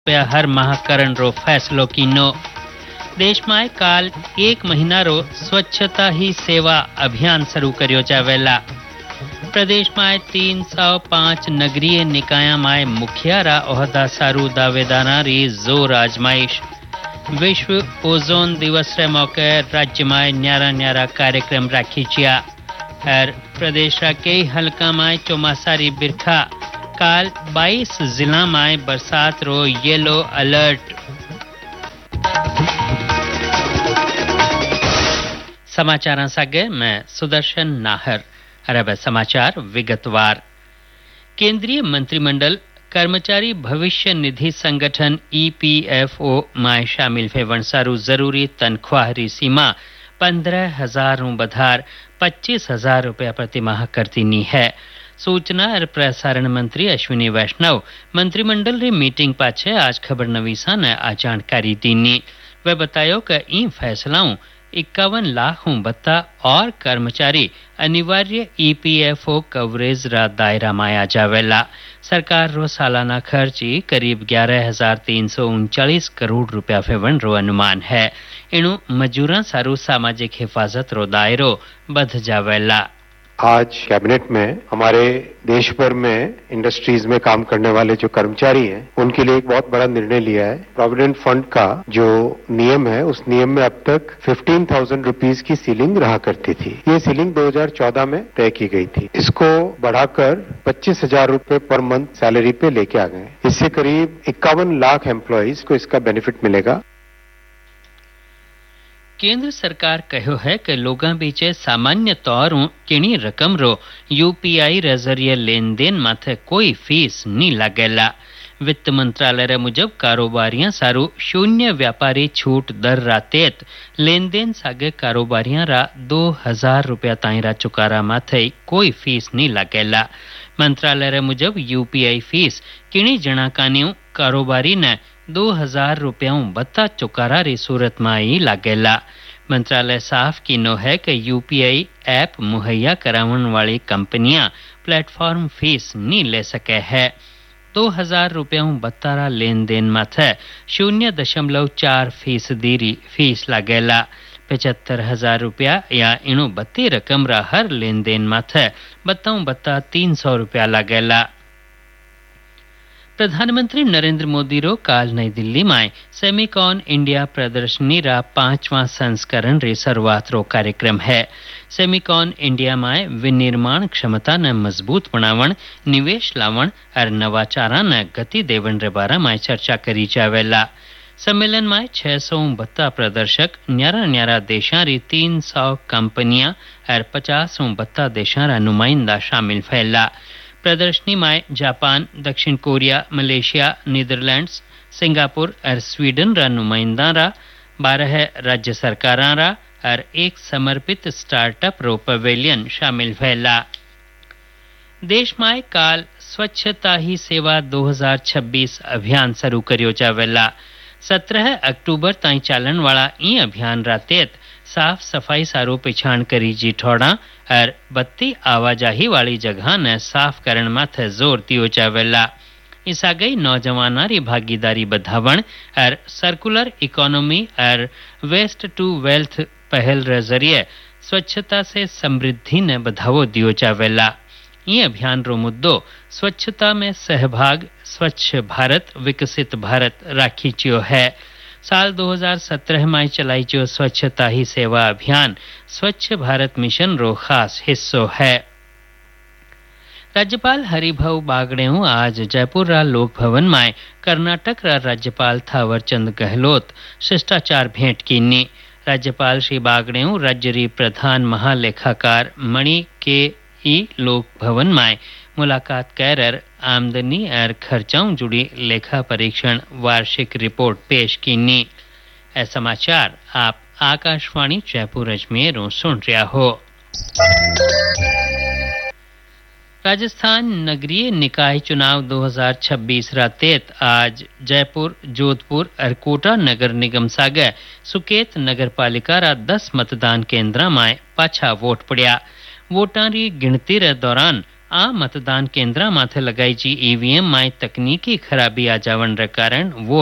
रुपया हर माह करण रो फैसलो कीनो। देश में काल 1 महीना रो स्वच्छता ही सेवा अभियान शुरू करियो जावेला। प्रदेश में 305 नगरीय निकाया में मुखियारा ओहदा सारू दावेदारा री जोर आजमाइश। विश्व ओजोन दिवस रे मौके राज्य में न्यारा न्यारा कार्यक्रम राखी चिया। और प्रदेश रा कई हलका में चौमासारी बिरखा। काल 22 जिला में बरसात रो येलो अलर्ट। समाचार सागे मैं सुदर्शन नाहर। अरब समाचार विगतवार। केंद्रीय मंत्रिमंडल कर्मचारी भविष्य निधि संगठन EPFO में शामिल फेवण सारू जरूरी तनख्वाहरी सीमा 15,000 बधार 25,000 रुपया प्रतिमाह करती नी है। सूचना और प्रसारण मंत्री अश्विनी वैष्णव मंत्रिमंडल री मीटिंग पाछे आज खबर नवीसा ने आ जानकारी दीनी। वे बतायो कि ई फैसलाओं 51 लाख बत्ता और कर्मचारी अनिवार्य EPFO कवरेज रा दायरा में आ जावेला। सरकार रो सालाना खर्ची करीब 11,339 करोड़ रुपया फेवण रो अनुमान है। इनु मजूरा सारू सामाजिक हिफाजत रो दायरो बध जावेला। आज कैबिनेट में हमारे देश भर में इंडस्ट्रीज में काम करने वाले जो कर्मचारी हैं उनके लिए एक बहुत बड़ा निर्णय लिया है। प्रोविडेंट फंड का जो नियम है उस नियम में अब तक 15,000 रुपीस की सीलिंग रहा करती थी। ये सीलिंग 2014 में तय की गई थी। इसको बढ़ाकर 25,000 रुपए पर मंथ सैलरी पे लेके आ गए। इससे करीब 51 लाख एम्प्लॉइज को इसका बेनिफिट मिलेगा। केंद्र सरकार कहो है कि लोगां बीचे सामान्य तौर किणी रकम रो UPI रे जरिए लेन देन माथे कोई फीस नी लागेला। वित्त मंत्रालय रे मुजब कारोबारियां सारू शून्य व्यापारी छूट दर रातेत लेन देन सागे कारोबारियां रा 2,000 रुपया ताईरा चुकारा माथे कोई फीस नी लागेला। मंत्रालय रे मुजब UPI फीस किणी जणा कान्यू कारोबारी ने 2,000 रुपया बत्ता चुकारा री सूरत में ही लागेला। मंत्रालय साफ कीनो है कि UPI ऐप मुहैया करावन वाली कंपनियां प्लेटफॉर्म फीस नहीं ले सके है। 2,000 रुपया बत्तारा लेन देन माथे 0.4% फीस लागेला। 75,000 रुपया या इनु बत्ती रकम रा हर लेन देन माथे बत्ता 300 रुपया लागेला। प्रधानमंत्री नरेंद्र मोदी रो काल नई दिल्ली में सेमिकॉन इंडिया प्रदर्शनी रा 5वां संस्करण रे शुरुआत रो कार्यक्रम है। सेमिकॉन इंडिया में विनिर्माण क्षमता ने मजबूत बनावण, निवेश लावण और नवाचारा ने गति देवण रे बारे में चर्चा करी जावेला। सम्मेलन में 600 प्रदर्शक न्यारा न्यारा देशां री 300 कंपनियां और 50 देशां रा नुमाइंदा शामिल फैला। प्रदर्शनी में जापान, दक्षिण कोरिया, मलेशिया, नीदरलैंड्स, सिंगापुर और स्वीडन रा नुमाइंदा रा 12 राज्य सरकारां रा और एक समर्पित स्टार्टअप रो पवेलियन शामिल फैला। देश में काल स्वच्छता ही सेवा 2026 अभियान शुरू करियो जावेला। 17 अक्टूबर ताई चालन वाला ई अभियान रातेत साफ सफाई सारू पिछाण करी जी ठोड़ा और बत्ती आवाजाही वाली जगह ने साफ करण माथे जोर दियो जावेला। इस आगे नौजवाना री भागीदारी बढ़ावण और सर्कुलर इकोनॉमी और वेस्ट टू वेल्थ पहल रे जरिए स्वच्छता से समृद्धि ने बढ़ावो दियो जावेला। ये अभियान रो मुद्दो स्वच्छता में सहभाग, स्वच्छ भारत विकसित भारत राखी चियो है। साल 2017 में चलाई जो स्वच्छता ही सेवा अभियान स्वच्छ भारत मिशन रो खास हिस्सो है। राज्यपाल हरिभाऊ बागड़े आज जयपुर रा लोक भवन में कर्नाटक रा राज्यपाल थावरचंद गहलोत शिष्टाचार भेंट कीनी। राज्यपाल श्री बागड़े राज्य री प्रधान महालेखाकार मणि के लोक भवन में मुलाकात कर आमदनी और खर्चाओं जुड़ी लेखा परीक्षण वार्षिक रिपोर्ट पेश कीनी। ऐ समाचार आप आकाशवाणी जयपुर अजमेर सुन रहा हो। राजस्थान नगरीय निकाय चुनाव 2026 रातेत आज जयपुर, जोधपुर और कोटा नगर निगम सागे सुकेत नगर पालिका रा 10 मतदान केंद्र में पाछा वोट पड़िया। वोटां री गिनती रे दौरान आ मतदान केंद्र माथे लगाई जी ईवीएम माय तकनीकी खराबी आ जावन रे कारण वोट